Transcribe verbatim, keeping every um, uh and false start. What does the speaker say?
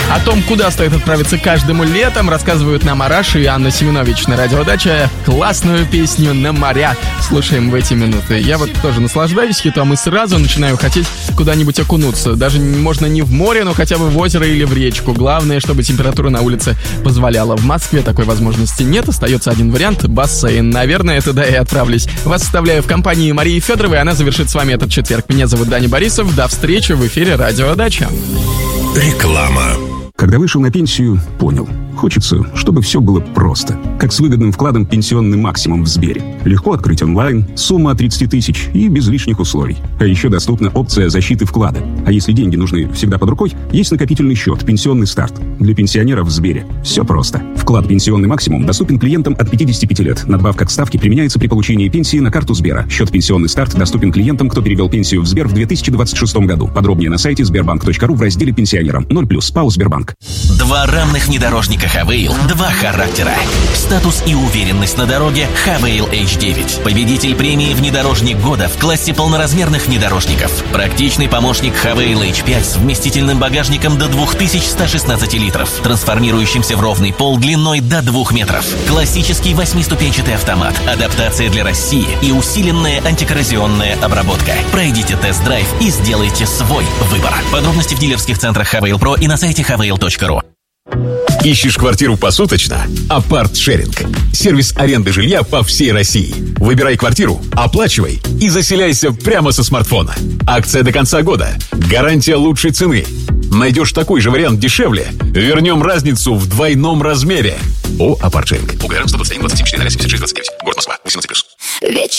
О том, куда стоит отправиться каждому летом, рассказывают нам Араш и Анна Семенович на Радио Дача. Классную песню «На моря» слушаем в эти минуты. Я вот тоже наслаждаюсь хитом и сразу начинаю хотеть куда-нибудь окунуться. Даже можно не в море, но хотя бы в озеро или в речку. Главное, чтобы температура на улице позволяла. В Москве такой возможности нет. Остается один вариант — бассейн. Наверное, туда и отправлюсь. Вас оставляю в компании Марии Федоровой. Она завершит с вами этот четверг. Меня зовут Даня Борисов. До встречи в эфире Радио Дача. Реклама. Когда вышел на пенсию, понял. Хочется, чтобы все было просто. Как с выгодным вкладом «Пенсионный максимум» в Сбере. Легко открыть онлайн, сумма от тридцати тысяч и без лишних условий. А еще доступна опция защиты вклада. А если деньги нужны всегда под рукой, есть накопительный счет «Пенсионный старт». Для пенсионеров в Сбере все просто. Вклад «Пенсионный максимум» доступен клиентам от пятидесяти пяти лет. Надбавка к ставке применяется при получении пенсии на карту Сбера. Счет «Пенсионный старт» доступен клиентам, кто перевел пенсию в Сбер в две тысячи двадцать шестом году. Подробнее на сайте сбербанк точка ру в разделе «Пенсионерам». ноль плюс ПАО «Сбербанк». Два равных внедорожника Хавейл, два характера. Статус и уверенность на дороге Хавейл эйч девять. Победитель премии «Внедорожник года» в классе полноразмерных внедорожников. Практичный помощник Хавейл эйч пять с вместительным багажником до две тысячи сто шестнадцать литров, трансформирующимся в ровный пол длиной до двух метров. Классический восьмиступенчатый автомат, адаптация для России и усиленная антикоррозионная обработка. Пройдите тест-драйв и сделайте свой выбор. Подробности в дилерских центрах Хавейл Про и на сайте хавейл точка ру. Ищешь квартиру посуточно? Апарт-шеринг. Сервис аренды жилья по всей России. Выбирай квартиру, оплачивай и заселяйся прямо со смартфона. Акция до конца года. Гарантия лучшей цены. Найдешь такой же вариант дешевле? Вернем разницу в двойном размере. О, Апарт-шеринг. УГР сто двадцать один двадцать семь четыре ноль семьдесят шесть двадцать девять. Город Москва. восемнадцать плюс. Вечер.